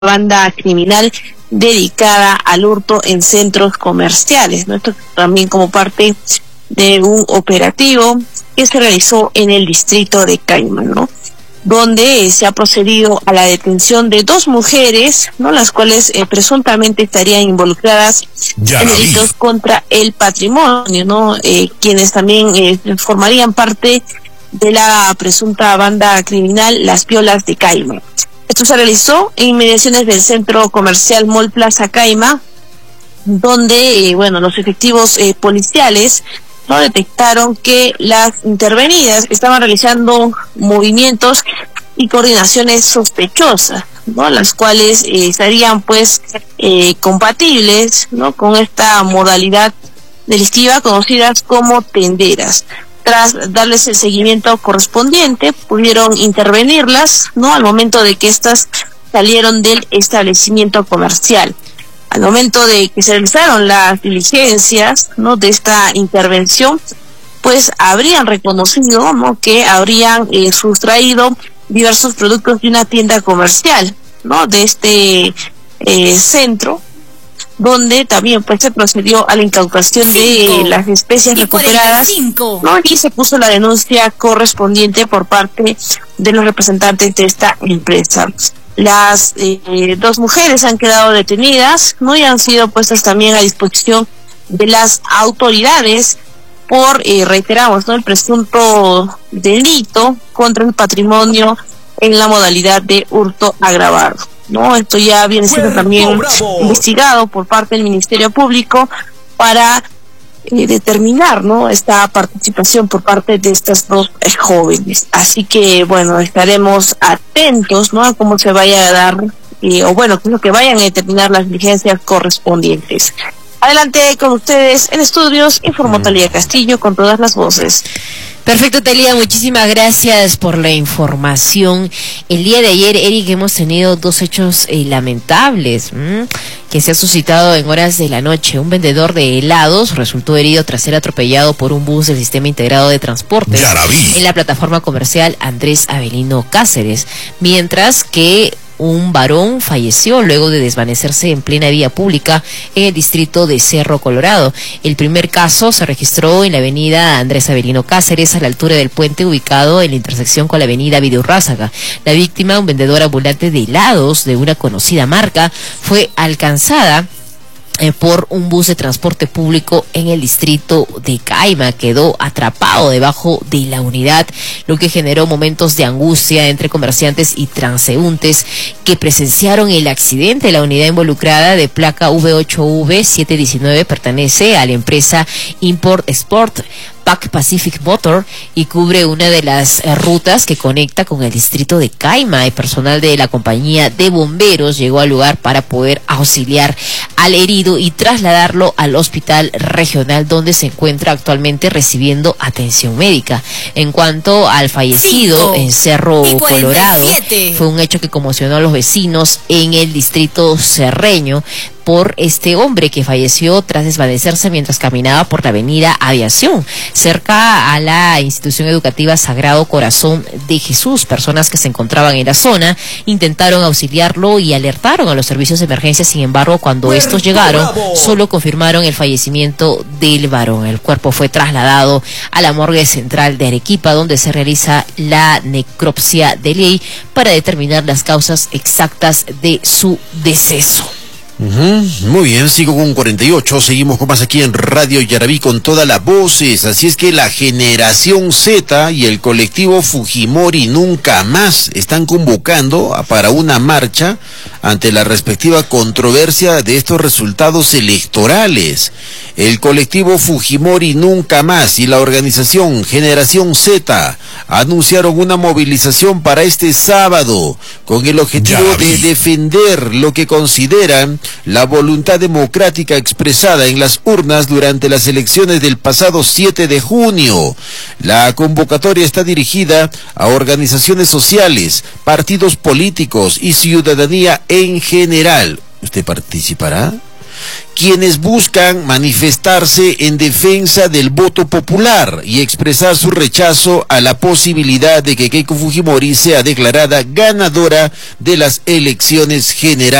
banda criminal dedicada al hurto en centros comerciales, ¿no? Esto también como parte de un operativo que se realizó en el distrito de Caima, ¿no? Donde se ha procedido a la detención de 2 mujeres, ¿no? Las cuales presuntamente estarían involucradas en delitos contra el patrimonio, ¿no? Quienes también formarían parte de la presunta banda criminal Las Piolas de Caima. Esto se realizó en inmediaciones del centro comercial Mall Plaza Caima, donde, los efectivos policiales no detectaron que las intervenidas estaban realizando movimientos y coordinaciones sospechosas, ¿no? Las cuales estarían compatibles, ¿no? Con esta modalidad delictiva conocidas como tenderas. Tras darles el seguimiento correspondiente, pudieron intervenirlas, ¿no? Al momento de que éstas salieron del establecimiento comercial. Al momento de que se realizaron las diligencias, ¿no? De esta intervención, habrían reconocido, ¿no? Que habrían sustraído diversos productos de una tienda comercial, ¿no? De este centro, donde también se procedió a la incautación de las especies recuperadas, ¿no? Y se puso la denuncia correspondiente por parte de los representantes de esta empresa. Las 2 mujeres han quedado detenidas, ¿no? Y han sido puestas también a disposición de las autoridades por, reiteramos, ¿no? El presunto delito contra el patrimonio en la modalidad de hurto agravado, ¿no? Esto ya viene siendo también investigado por parte del Ministerio Público para determinar, ¿no? Esta participación por parte de estas 2 jóvenes. Así que, estaremos atentos, ¿no? A cómo se vaya a dar, que vayan a determinar las diligencias correspondientes. Adelante con ustedes en estudios, informó Talía Castillo con todas las voces. Perfecto, Talía, muchísimas gracias por la información. El día de ayer, Eric, hemos tenido 2 hechos lamentables que se han suscitado en horas de la noche. Un vendedor de helados resultó herido tras ser atropellado por un bus del Sistema Integrado de Transporte en la plataforma comercial Andrés Avelino Cáceres, mientras que un varón falleció luego de desvanecerse en plena vía pública en el distrito de Cerro Colorado. El primer caso se registró en la avenida Andrés Avelino Cáceres, a la altura del puente ubicado en la intersección con la avenida Vidurrázaga. La víctima, un vendedor ambulante de helados de una conocida marca, fue alcanzada por un bus de transporte público en el distrito de Caima. Quedó atrapado debajo de la unidad, lo que generó momentos de angustia entre comerciantes y transeúntes que presenciaron el accidente. La unidad involucrada, de placa V8V719, pertenece a la empresa Import Sport Pac Pacific Motor y cubre una de las rutas que conecta con el distrito de Caima. El personal de la compañía de bomberos llegó al lugar para poder auxiliar al herido y trasladarlo al hospital regional, donde se encuentra actualmente recibiendo atención médica. En cuanto al fallecido en Cerro Colorado, fue un hecho que conmocionó a los vecinos en el distrito cerreño por este hombre que falleció tras desvanecerse mientras caminaba por la avenida Aviación, cerca a la institución educativa Sagrado Corazón de Jesús. Personas que se encontraban en la zona intentaron auxiliarlo y alertaron a los servicios de emergencia. Sin embargo, cuando estos llegaron, solo confirmaron el fallecimiento del varón. El cuerpo fue trasladado a la morgue central de Arequipa, donde se realiza la necropsia de ley para determinar las causas exactas de su deceso. Muy bien, sigo con 48, seguimos con más aquí en Radio Yarabí con todas las voces. Así es que la generación Z y el colectivo Fujimori Nunca Más están convocando para una marcha ante la respectiva controversia de estos resultados electorales. El colectivo Fujimori Nunca Más y la organización Generación Z anunciaron una movilización para este sábado con el objetivo de defender lo que consideran la voluntad democrática expresada en las urnas durante las elecciones del pasado 7 de junio. La convocatoria está dirigida a organizaciones sociales, partidos políticos y ciudadanía en general. ¿Usted participará? quienes buscan manifestarse en defensa del voto popular y expresar su rechazo a la posibilidad de que Keiko Fujimori sea declarada ganadora de las elecciones generales.